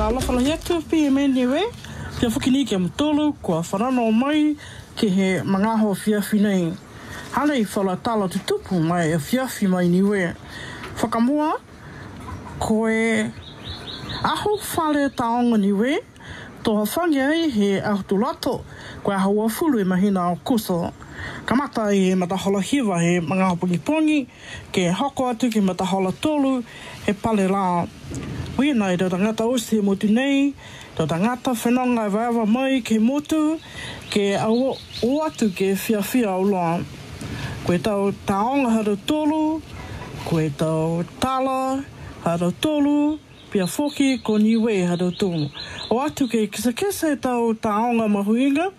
lawhala hiatu pi me niwe. Pia whakini ke mtolu kua whanano mai ke he mangaho fiafi nei. Hanei whala tala tutupu mai e fiafi mai niwe. Whakamua, koe aho whale taonga niwe. Toha whangi ai he ahutulato koe aho wafuru e mahina o kuso. Kamata i he matahola hiwa he mangaho pongi ke hoko atu ke matahola tolu he pale la. Wina i tau tangata osi he motu nei, tau tangata whenonga e waewa mai ke motu, ke au o atu ke whiawhia o loa. Koe tau taonga hara tolu, koe tau tala hara tolu, pia whoki ko niwe hara tolu. O atu ke kisa tau taonga mahuinga,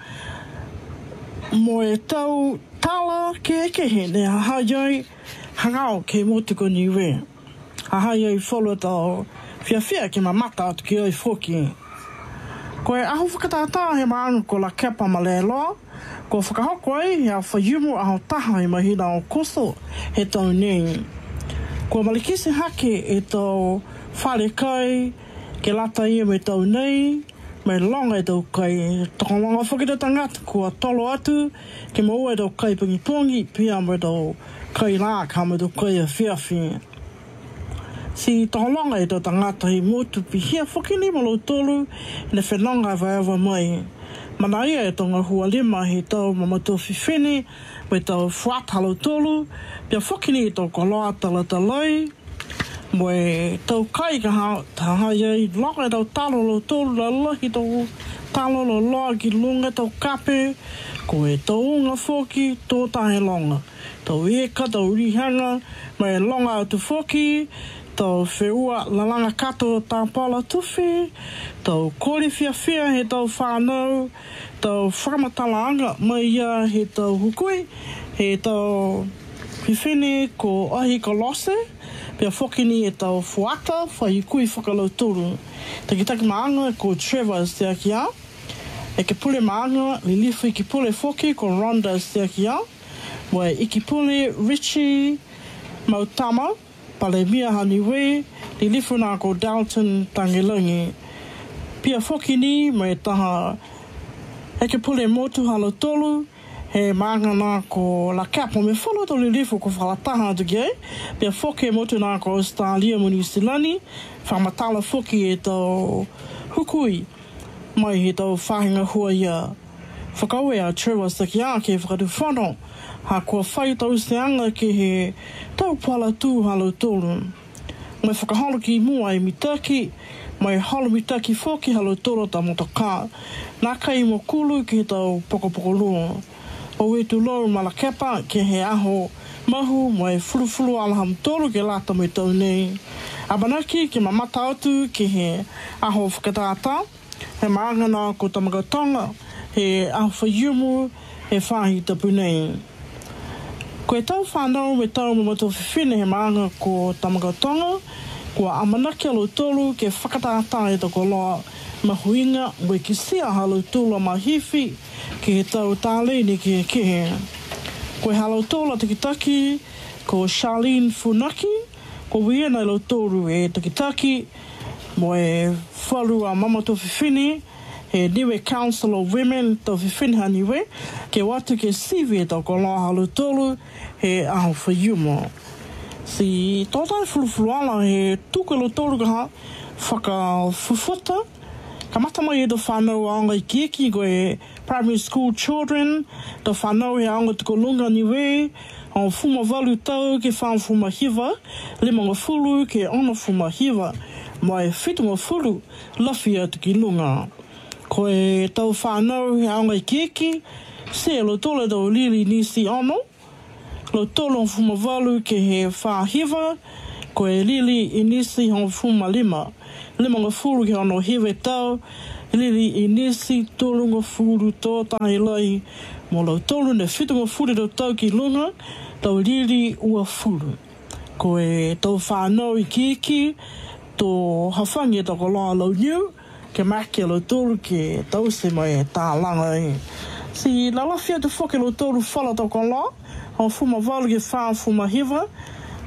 mo e tau tala ke ekehe ne hahaiai hangao ke motu ko niwe. Hahaiai wholo tau whiawhia ke mamata atu ki oi whoki. Koe aho whakatata he maanga ko la kepa ma le loa, ko whakahoko ai he a whaiumu aho taha i mahina o koso he tau nei. Ko malikisi hake e tau whare kai, ke lata ia me tau nei, me longa e tau kai. Tokonga whakita tangata kua tolo atu, ke maua e tau kai pongi, pia me tau kai la ka me tau kai a whiawhia. Si toholonga e tau tangata i motu pihia whakini malo tolu ne whenonga waewa mai. Mana ia e tonga hua lima he tau mamato whiwhene, me tau whuatalo tolu, pia whakini e tau koloa talatalai, mo e tau kai ka tahai ai, loka e tau talo lo tolu la lahi tau talo lo loa ki lunga tau kape, ko e tau unga whoki tō tahe longa. Tau eka, tau rihanga, me longa atu whoki, tau wheua lalanga kato tā pala tuwhi, tau kore whiawhia he tau whānau, tau whakamatalaanga mai ia he tau hukui, he tau whiwhene ko ahi ka lose, pia whokini e tau whuata, whahikui whakalauturu. Taki maanga ko Trevor Stiakia, e ke pule maanga li lifu i ki pule whoki ko Rhonda Stiakia, mo e iki pule Richie Mautama, pale mia haniwe, li lifu nā ko Dalton Tangilungi. Pia whokini me taha heke pule motu halo tolu, he maanga nā ko la kapo me wholo to li lifu ko whalataha atu ki ei. Pia whoke motu nā ko Australia mo New Zealand, whamatala whoki e tau hukui, mai he tau whahinga hua ia. Whakaue a Trevor Stiakia ke whakatu whano, ha kua whai tau seanga ke he tau pala tū halo tolu. Mai whakaholo ki mua e mitaki, mai holo mitaki whoki halo tolu ta motoka. Nā kai mo kulu ki he tau pokopoko lua. O e tu loro malakepa ke he aho mahu mai fulu alaham tolu ke lata mai tau nei. Abanaki ke mamata atu ke he aho whakatata, he maangana ko Tamagatonga, he aho whaiumu, he whahi tapu nei. Ko e tau whanau me tau mamato whiwhine he maanga ko Tamagatonga, kua amanaki alo tolu ke whakatata e tako loa mahuinga mo e kisia halo tolu mahifi ke he tau tāleni ke he kehe. Ko e halo tolu takitaki ko Charlene Funaki, ko wiena alo tolu e takitaki mo e whalu a mamato whiwhine, he Niwe Council of Women tau whiwhine ha niwe, ke watu ke sivi e tau ko loa halo tolu, he aho whaiumo. Si tōtai fulufuruala he tūkelo tōru kaha whakawhuwhuta. Ka mata mai e do whanau aonga i kieki ko e primary school children, do whanau he aonga tuko lunga niwe, o fuma walu tau ke whāng fuma hiva, limanga fulu ke ona fuma hiva, mai whitunga fulu lafi atu ki lunga. Ko e tau whanau he aonga i kieki, se lo tole do lili nisi ono, lo tolo fuma walu ke he whahiva, ko e lili inisi hon fuma lima. Limanga fulu ke ono hive tau, lili inisi tolunga fulu tō tahi lai, mo lo tolu ne whitunga fulu do tau ki lunga, tau lili ua fulu. Ko e tau whanau i kieki, tō hawhangi e tako loa lau niu, ke maki lo tolu ke tau se mai tā langa i. Si lalawhia te whoke lo tolu whala toko loa, o fuma walu ke whaa fuma hiva,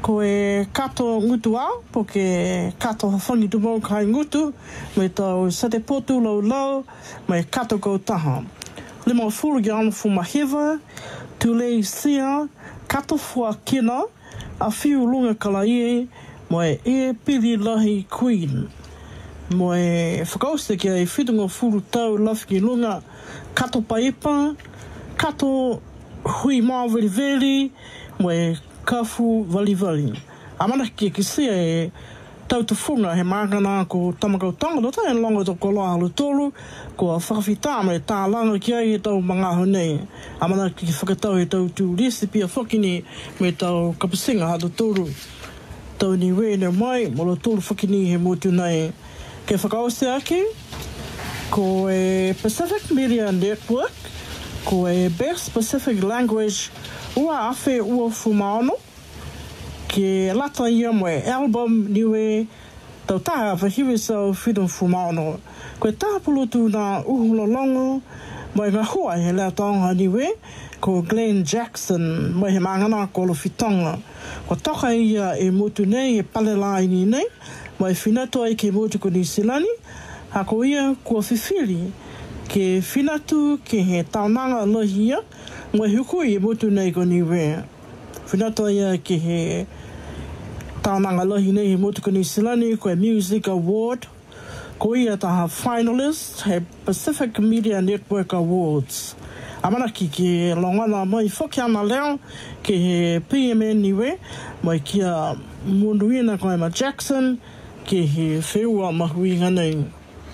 Ko e kato ngutu au, po ke kato whangi tu mō kai ngutu, me tau sate potu lau, me kato kou taha. Lima furu ki anu fu mahewa, tulei sia, kato fua kina, a whiu lunga kalaie, mo e pili lahi queen. Mo e whakauste ki ai whitunga furu tau lafi ki lunga, kato paipa, kato hui maa veri, mo e kafu vali. Amana ki sia e tau te whunga he māngana ko tamakau tanga, no tai longa to ko loa halu tolu, ko a whakawhita me tā langa ki ai he tau mangaho nei. Amana ki whakatau he tau tu recipe a whakini me tau kapasinga halu tolu. Tau ni wēne mai, mo lo tolu whakini he motu nei. Ke whakaose ake, ko e Pacific Media Network, ko e Best Pacific Language ua awhi ua fumaono, ke lata ia mo e album niwe tau taha whahiwe sau whidum fumaono. Ko e tāpulu tu nā uhulolongo, mo e ngā hua he lea taonga niwe, ko Glenn Jackson, mo he mangana ko lo whitonga. Ko toka ia e motu nei, e pale laini nei, mo e whinato ai ke motu ko New Zealand, hako ia kua whiwhiri, ke whinatu ke he taonanga lohia, mo e hukui e motu nei ko niwe. Whinato ia ke he taonanga lohi nei he motu ko New Zealand, ko e Music Award, ko ia taha finalist, he Pacific Media Network Awards. Amanaki ke longana mai whoki ana leo, ke he PMN niwe, mai kia munuina ko Emma Jackson, ke he wheua mahuinga nei.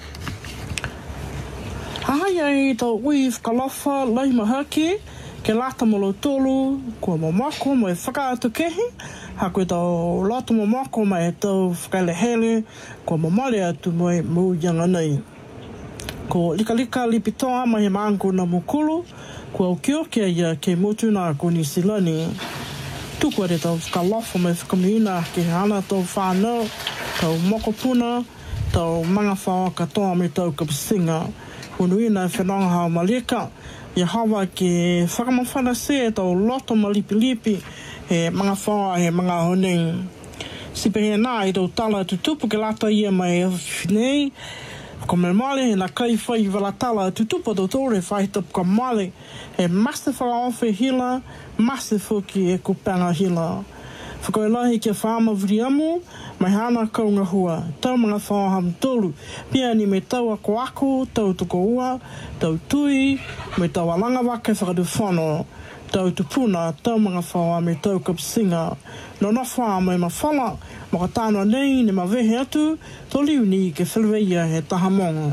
Hahai ai tau ui whakalofa lai mahaki, ke lata molo tolu, kua mamako mo e whakaatu kehi, ha koe tau lata mamako mo e tau whakailehele, kua mamare atu mo e mauianga nei. Ko lika lipitoa ma he maangu na mukulu, kua ukiokia ia ke motu nā ko New Zealand. Tukua re tau whakalofa mo e whakamuina ke hana tau whānau, tau mokopuna, tau manga whawa katoa me tau kapasinga. Unuina e whenonga hao malika, ia hawa ke whakamawhana se tau loto malipilipi he mga whawa he mga honei. Sipe he nā i tau tala tutupu ke lata ia mai whinei, ko me male he na kai whai wala tala tutupu tau tore whaitapu ka male, he mase whakaofe hila, mase whuki e kupanga hila. Whakaelahi kia whaama vriamu, mai hana kaunga hua, tau mga whaham tolu, pia ni me tau ako ako, tau tuko ua, tau tui, me tau alanga wake whakadu whono, tau tupuna, tau mga whaha me tau kapasinga. No na whaa mai mawhala, maka tāna nei ne mawehe atu, to liu ni ke whelweia he taha monga.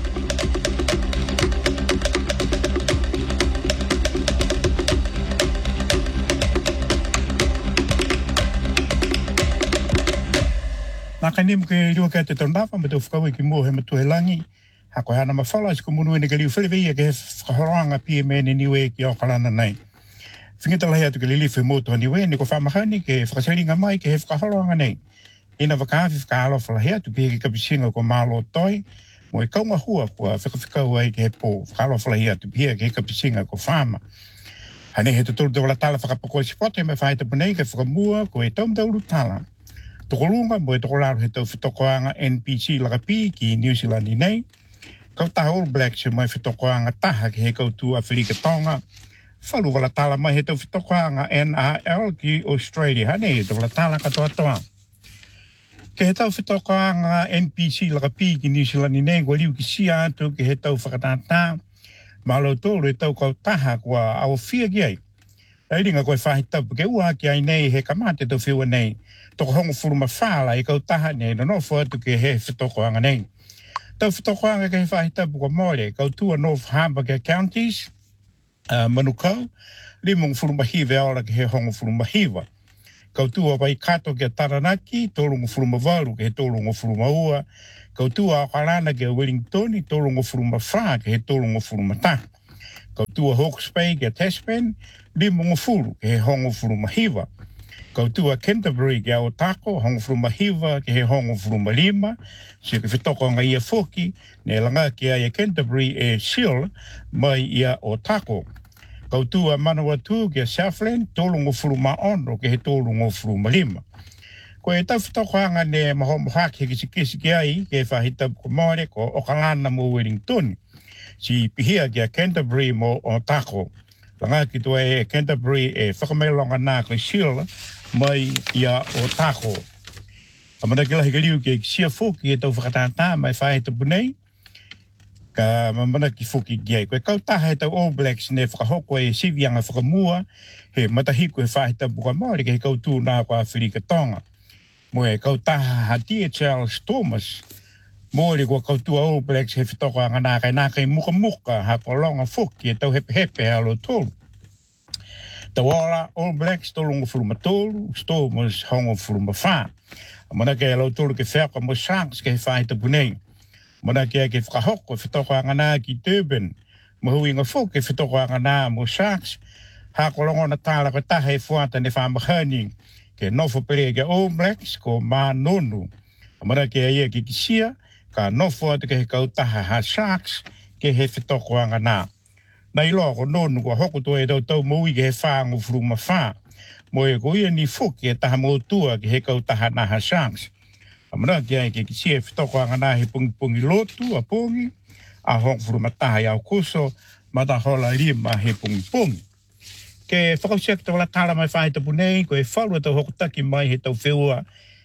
Nā kai nemu ke rua kia te taunapa, me tau whakaui ki mua he matu he langi. Ha koe hana mawhala, si ko munu ene ke liu wheleweia ke he whakahoanga PMN niwe ki Aukalana nei. Whingita lahi atu ke liliwhi motu niwe, ne ko whamahani ke whakasaringa mai ke he whakahoanga nei. Ina wakawhi whakahalofa lahi atu ke he kapisinga ko mālo toi, mo e kaunga hua kua whakawhikau ai ke he pō. Whakahalofa lahi atu pia ke he kapisinga ko whama. Hane he tuturu te wala tala whakapakoi sipote me whaita punei ke whakamua ko e taumtauru tala. Tokolunga mo e tokolaru he tau whitokoanga NPC lakapi ki New Zealand nei. Kau taha All Blacks he mai whitokoanga taha ki he koutu Awhirika Tonga. Whalu wala tala mai he tau whitokoanga NRL ki Australia. Hane he tau wala tala katoa toa. Ke he tau whitokoanga NPC lakapi ki New Zealand nei, kua liu ki sia atu ki he tau whakatata. Malo tolu he tau kau taha kua awawhia ki ai. Ringa koe whahitapu ke ua ki ai nei he kamate tau whiua nei. Toko hongo furuma whala i kau taha nei, no nofo atu ke he whitokoanga nei. Tau whitokoanga ke he whahitapu ko mole, kau tua North Harbour Counties, Manukau, limong furuma hiwe aora ke he hongo furuma hiwa. Kau tua wai kato ke Taranaki, tolungo furuma waru ke he tolungo furuma ua. Kau tua Aukalana ke Wellingtoni, tolungo furuma wha ke he tolungo furuma ta. Kau tua Hawke's Bay ke Tasman, limong furu ke he hongo furuma hiwa. Kau tua Canterbury ke Aotako, hongo furuma hiwa ke he hongo furuma lima. Si ke whitoko nga ia foki, ne langa ke aia Canterbury e Seal mai ia Aotako. kautua manawa tu ke Southland tolu ngofuluma ono ke he tolu ngofuluma lima. Ko e tawhitoko anga ne mahomohaki kisi ai ke whahita ko maore ko Okalana mo Wellington. Si pihia kia Canterbury mo Otago. Langa ki tua e Canterbury e whakamelonga nā ko Sheila mai ia Otago. Amana kila hikaliu ke sia foki e tau whakatata mai whahita punei. Ka mamana ki foki giai. Koe kautaha e tau All Blacks ne whakahoko e sivianga whakamua he matahiko e whahita puka maori ke he kautu nā kwa Whirika Tonga. Mo e kautaha hatia Charles Thomas. Mōri kua kautua All Blacks he whitoko anga nākai muka ha kolonga foki e tau hepe alo tolu. Tawala All Blacks tolunga furuma tolu, Thomas hongo furuma wha. Mana ke alo tolu ke whaka mo Shanks ke he whaita punei. Mana ke whakahoko whitoko anga nā ki Durban. Mahui ngā foki whitoko anga nā mo Shanks. Ha kolonga na tāla ko taha e fuata ne whamahani. Ke nofo pere ke All Blacks ko mā nonu. Mana ke ia ki kisia. Ka nofo te ke he kautaha ha Sharks ke he whitoko anga nā. Nei loa ko nonu kua hoko to e tau maui ke he whaangu furuma wha. Mo e ko ia ni fuki e taha mautua ke he kautaha na ha Sharks. Amana ki ai ke kisia e whitoko anga nā he pungi lotu a pungi. A hong furuma taha iau kuso mata hola rima he pungi. Ke whakausia ki tau la tala mai whahita punei ko e whalua tau hokotaki mai he tau whiua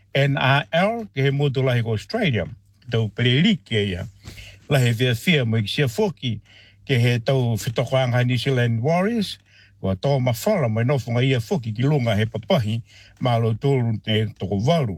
NRL ke he motu lahi ko Australia. Tau perelike ia. Lahe whia mo i kisia foki ke he tau whitoko anga New Zealand Warriors. Kua tō mawhala mai nofunga ia foki ki lunga he papahi malo tōru te toko waru.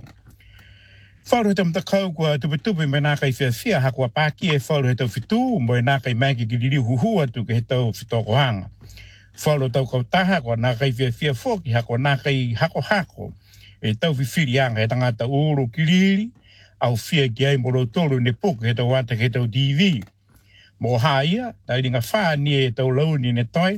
Wharu he tau mtakau kua tupe me nākai whia ha kua pāki e wharu he tau whitu mo e nākai maiki ki riri huhua tu ke he tau whitoko anga. Wharu tau kautaha kua nākai whia foki ha kua nākai hako. E tau whiwhiri anga he tangata uru ki riri. Au fia ki ai moro tolu ne puku he tau wata ke tau DV. Mo haia, tai ringa whaa ni e tau launi ne toi,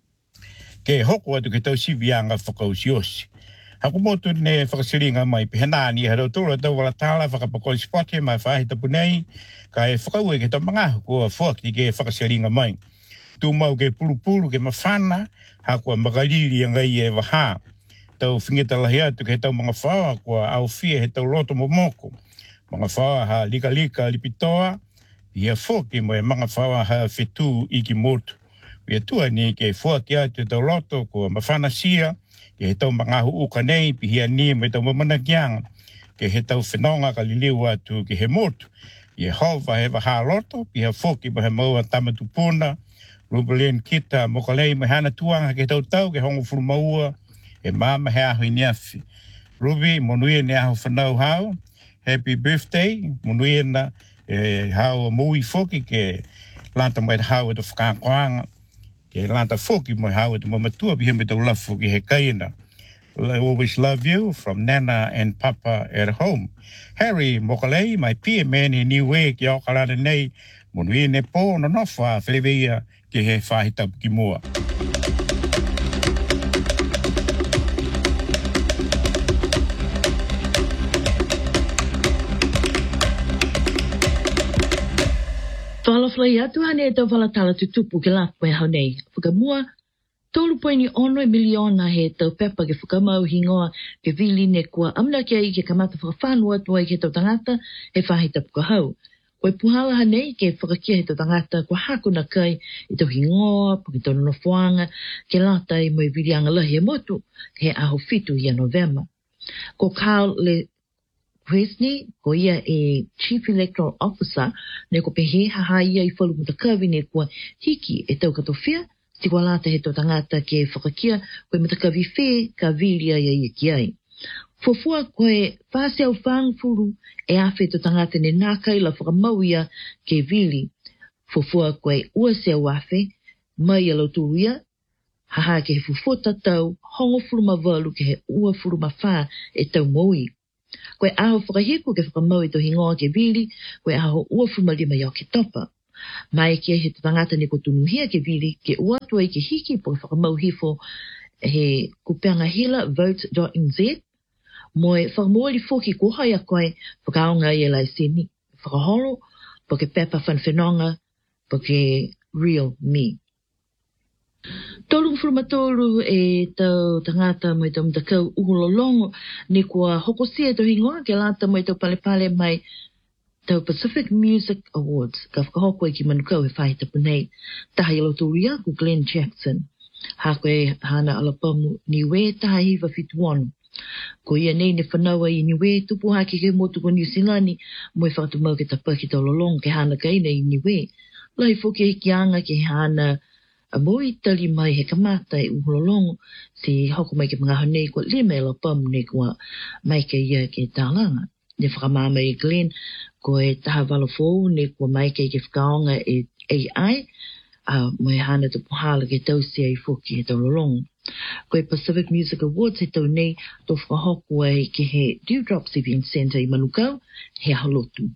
ke hoko atu ke tau sivianga whakausiosi. Haku motu ne whakasiringa mai pihena ni he tau tolu tau wala tala whakapakoi spote mai whahita punei, ka e whakaue ke tau mangahu kua whaki ke whakasiringa mai. Tu mau ke pulu ke mawhana, hakua makariri ngai e waha. Tau whingeta lahi atu ke tau mga whawa kua au fia he tau loto momoko. Mga whawa ha lika lipitoa, ia foki mo e mga whawa ha whetu i ki motu. Ia tua ni ke fuaki atu tau loto ko mawhana sia, ke he tau mga uka nei, pihia ni me tau mamana kianga, ke he tau whenonga ka liliu atu ke he motu. Ia hova he waha loto, pihia foki mo he maua tamatu puna, Rubalien kita mokalei me hana tuanga ke tau ke hongo furu maua, e mama he ahu i niafi. Ruby, monuia ni ahu whanau hau, happy birthday, monuina hau mui foki ke lanta mai hau e to whakakoanga, ke lanta foki mai hau e to mamatua bihe me tau lafu ki he kaina. I always love you from Nana and Papa at home. Harry Mokalei, my peer man in New Way ki Okalana nei, monuina po no nofa whelewea ke he whahita ki mua. Whalawhalai atu hane e tau whalatala tutupu ke lapu e hau nei. Whakamua, 3.9 miliona he tau pepa ke whakamau hingoa ke vili ne kua amna kia i ke kamata whakawhanua tua i ke tau tangata he whahita puka hau. Koe puhala hanei ke whakakia he tau tangata kua hakuna kai i tau hingoa, puki tau nonofuanga, ke lata i mo i vili anga lahi e motu he aho fitu i a November. Ko Carl le Quesney, ko ia e Chief Electoral Officer, ne ko pehe haha ia i whalu mutakawi ne kua hiki e tau katowhia, si kua lata he tau tangata ke whakakia koe mutakawi whē ka vilia ia ia ki ai. Fofua koe whase au whangfuru e awhi tau tangata ne nākai la whakamau ia ke vili. Fofua koe ua se au awhi, mai alo tuia, haha ke he fufuta tau, hongo furuma walu ke he ua furuma whā e tau maui. Koe aho whakahiku ke whakamau i tau hingoa ke vili, koe aho ua furuma lima iau ke topa. Mai kia he tangata ne ko tunuhia ke vili, ke uatua i ke hiki po whakamau hifo he kupeanga hila vote.nz, moe whakamuari foki kuhai a koe whakaonga i elai sini, whakahoro, po ke pepa whanwhenonga, po ke real me. Tolu frumatolu e tau tangata mai tau mtakau uhololongo ni kua hokosia to hingoa ke lata mai tau palepale mai tau Pacific Music Awards ka whakahoko e ki manukau e whahita punei. Taha i loturia ku Glenn Jackson. Hako hana alapamu niwe taha hiva fituanu. Ko ia nei ne whanaua i niwe tupu haki ke motu ko New Zealand mo e whakatumau ke tapaki tau lolong ke hana kaina i niwe. Lai foki e ki anga ke hana a moi tali mai he kamata e uhololongo si hoko mai ke mga hanei ko lima e alapamu ne kua mai ke ia ke tālanga. Ne whakamama e Glenn ko e taha walafou ne kua mai ke whakaonga e AI mo e hana tu puhala ke tausi ai foki e tau lolongo. Ko e Pacific Music Awards he tau nei to whakahoko ai ke he Dewdrops Event Centre i Manukau he halotu.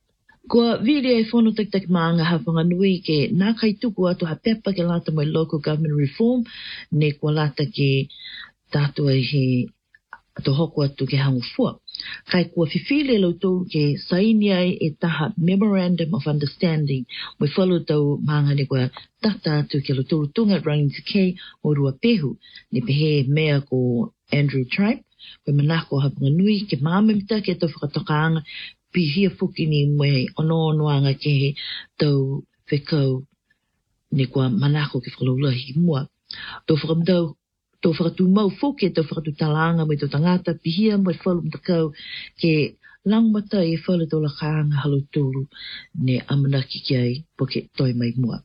Ko vili e whono tak maanga hawhanga nui ke nā kai tuku atu ha pepa ke lata mai local government reform ne kua lata ke tātua he to hoko atu ke hangu fua. Kai kua whiwhile lau tōru ke saini ai e taha Memorandum of Understanding mo whalu tau maanga ne kua tata atu ke lau tōru tunga running to kei o rua pehu ne pehe mea ko Andrew Tribe koe manako hapanga nui ke māmimita ke tau whakatokaanga pihia fuki ni moe ono-onoanga ke he tau whekau ne kua manako ke whakaulahi mua. Tau whakamdau tau whakatu mau fuki tau whakatu talanga mai tau tangata pihia mai whalu mtakau ke langmata e whalu tau lakaanga halu tūru ne amanaki ki ai poke toi mai mua.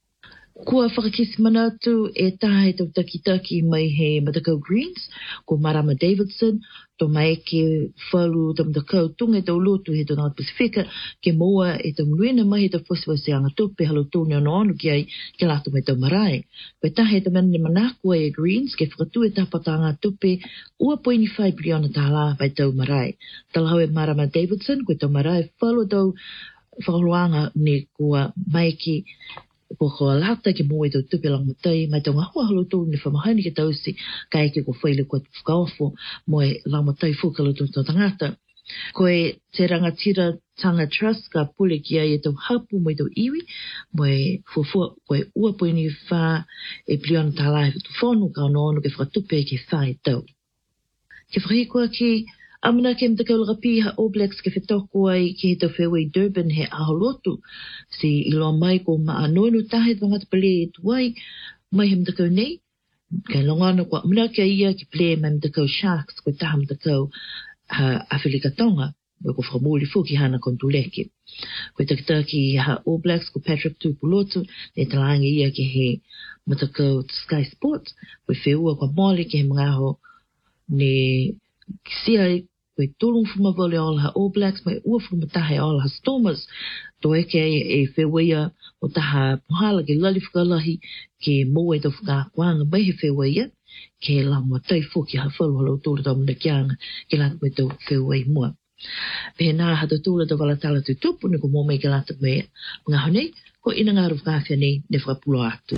Kua whakakisi manatu e taha e tau taki mai he Matakau Greens, ko Marama Davidson, to mai ke whalu tau Matakau tunga e tau lotu he tau North Pacifica, ke moa e tau mluena mai he tau whasiwasi anga tupe halo tūne ono ki ai ke lato mai tau marae. Koe taha e tau mene manakua e Greens, ke whakatu e tapata anga tupe, ua poini 5 biliona tāla mai tau marae. Talahau e Marama Davidson, koe tau marae whalu tau whakaluanga ne kua mai ki ko ko lata ke mo e tau tupe lang matai mai tau ngahua halo tū ni whamahani ke tausi kai ke ko whaile kua whakaofo mo e lang matai fuka lo tū tangata. Ko e te rangatira tanga trust ka pule ki ai e tau hapu mo e tau iwi mo e fuafua ko e ua poini wha e pliona tālai tu whonu ka ono ke whakatupe ke wha e tau. Ke whakikua ki amana ke mtakau lagapi ha All Blacks ke whetoko ai ki he tau Fairway Durban he aholotu si iloa mai ko maanoinu tahe wangata pale e tuai mai he mtakau nei kai longana kua amana ke ia ki pale mai mtakau Sharks ko taha mtakau Awhirika Tonga ko whakamuli fuki hana kontuleke ko takitaki ha All Blacks ko Patrick Tupulotu ne talangi ia ki he mtakau Sky Sports ko wheua kwa mole ki he mga ho ne kisia koe tolong whumawale ala ha All Blacks mai ua whumatahe ala ha Stormers to eke e whewea o taha puhala ke lali whakalahi ke moe tau whakakuanga mai he whewea ke langwa tai fuki ha whalu halo tūra tau muna kianga ke lata mai tau whewea mua. Pehe nā hata tūra tau walatala tu tupu ni ko mō mai ke lata mai mga honei ko ina ngā rufkawhia nei ne whakapulo atu.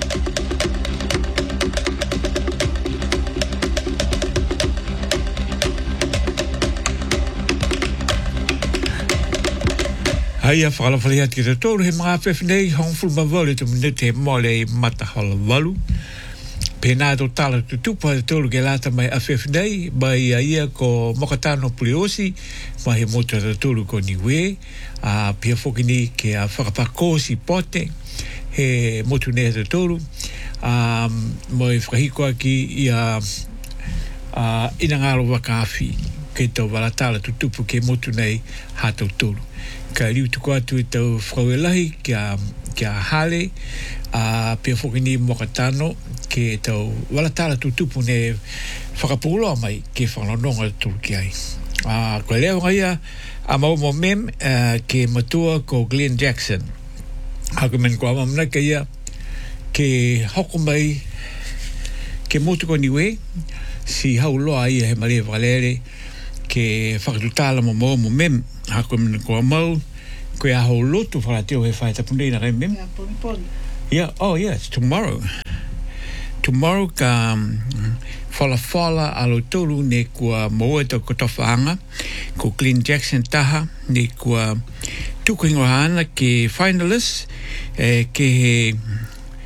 Haia whakalawhali ati ki te tōru he mga whewhinei hongfulu mawale tu minute he mole i matahala walu. Pēnā tō tala tu tupa te tōru ke lata mai a whewhinei mai a ia ko Mokatano Puliosi mai he motu te tōru ko niwe pia whokini ke a whakapakosi pote he motu nea te tōru mai whakahikoa ki ia inangaro wakawhi ke tau walatala tu tupu ke motu nei hātou tōru. Ka riu tuku atu e tau whakawelahi kia hale pia whokini Mokatano ke tau walatala tu tupu ne whakapuloa mai ke whanononga tūru ki ai. Koe leo ngaia a maumo mem ke matua ko Glenn Jackson. Hako men ko amamna ka ia ke hoko mai ke motu ko niwe si hauloa ia he maria valere ke whakatutala mo maumo mem. Hako men ko amau koe aho lotu wharateo he whaitapunei na rei mem. Yeah, oh yes, tomorrow. Tomorrow ka whala alo tolu ne kua moe to kotowhaanga ko Glenn Jackson taha ne kua tukuhingo hana ke finalists ke he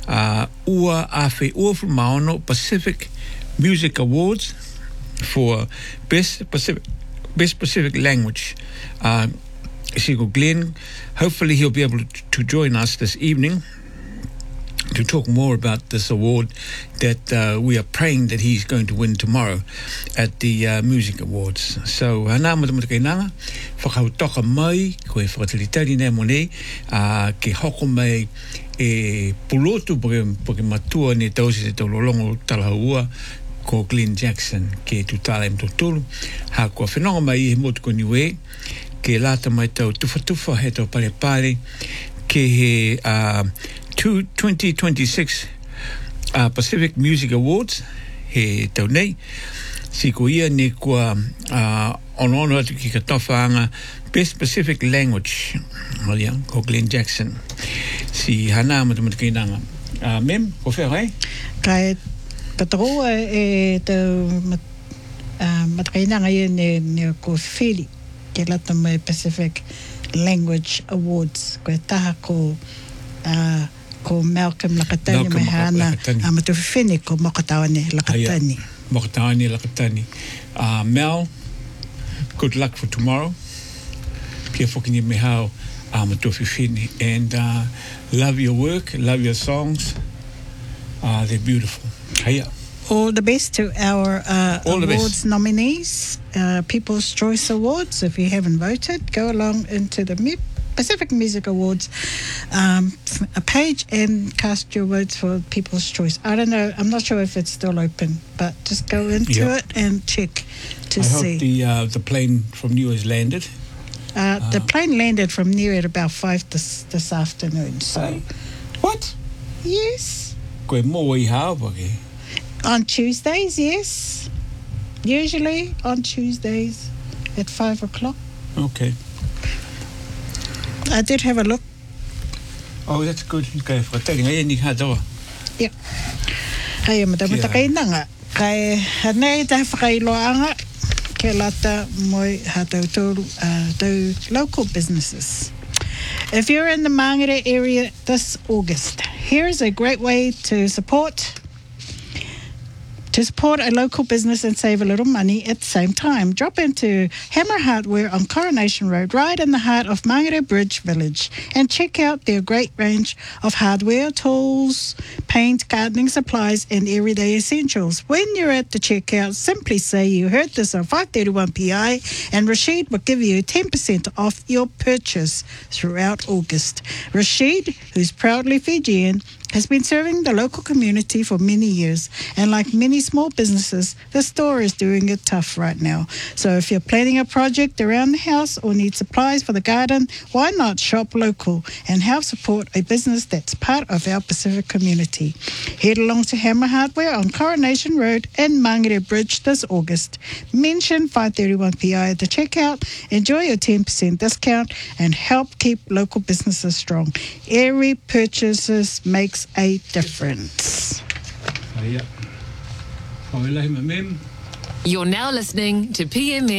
ua awhi ua from Maono Pacific Music Awards for Best Pacific Language. Sigo Glenn, hopefully he'll be able to join us this evening to talk more about this award that we are praying that he's going to win tomorrow at the Music Awards. So, hana mata kainanga, whakautoka mai, koe whakatelitari nei monei, ke hoko mai e pulotu poke matua ne tausi te taulolongo talahaua, ko Glenn Jackson, ke tutala im totulu, ha kua whenonga mai he motu ko niwe, ke lata mai tau tufa he tau pare ke he 2026 Pacific Music Awards he tau nei si ko ia ne kua ono atu ki ka tawhaanga Best Pacific Language ko Glenn Jackson si hana matamatakeinanga mem ko whea hai kai pataroa e tau matakainanga ia ne ko whiri ke lata mai Pacific Language Awards ko taha ko Malcolm Lakatani mai hana amatu whini ko Mokatawane Lakatani. Mokatawane Lakatani. Mel, good luck for tomorrow. Pia whakini me hao amatu whini. And love your work, love your songs. They're beautiful. Hiya. All the best to our All awards nominees, People's Choice Awards. If you haven't voted, go along into the Pacific Music Awards a page and cast your votes for People's Choice. I don't know, I'm not sure if it's still open, but just go into it and check to see. I hope the plane from Niue has landed. The plane landed from Niue at about 5 this afternoon. So, what? Yes. Koe mo I haawake. On Tuesdays, yes. Usually on Tuesdays at 5 o'clock. Okay. I did have a look. Oh, that's good. Kai whakatari ngai ni hatawa. Yeah. Hai mata kainanga. Kai hanei te whakailoanga ke lata moi hatau tōru tau local businesses. If you're in the Mangere area this August, here's a great way to support a local business and save a little money at the same time. Drop into Hammer Hardware on Coronation Road, right in the heart of Mangere Bridge Village, and check out their great range of hardware, tools, paint, gardening supplies, and everyday essentials. When you're at the checkout, simply say you heard this on 531 PI, and Rashid will give you 10% off your purchase throughout August. Rashid, who's proudly Fijian, has been serving the local community for many years, and like many small businesses, the store is doing it tough right now. So if you're planning a project around the house or need supplies for the garden, why not shop local and help support a business that's part of our Pacific community? Head along to Hammer Hardware on Coronation Road and Mangere Bridge this August. Mention 531 PI at the checkout, enjoy your 10% discount, and help keep local businesses strong. Every purchase makes a difference. You're now listening to PMA